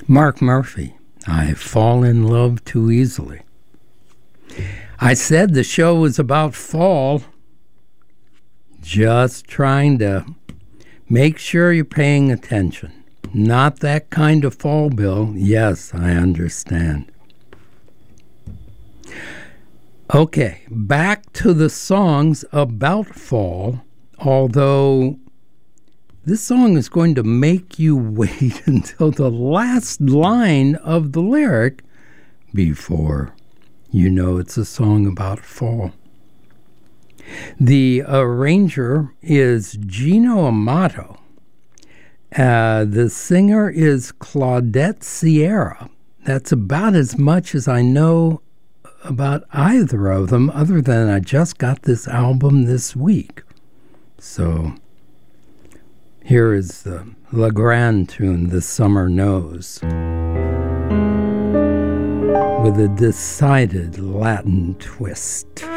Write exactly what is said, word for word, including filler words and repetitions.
Mark Murphy, I fall in love too easily. I said the show was about fall. Just trying to make sure you're paying attention. Not that kind of fall, Bill. Yes, I understand. Okay, back to the songs about fall, although this song is going to make you wait until the last line of the lyric before you know it's a song about fall. The arranger is Gino Amato. Uh, the singer is Claudette Sierra. That's about as much as I know about either of them, other than I just got this album this week. So here is the Legrand tune, The Summer Knows, with a decided Latin twist.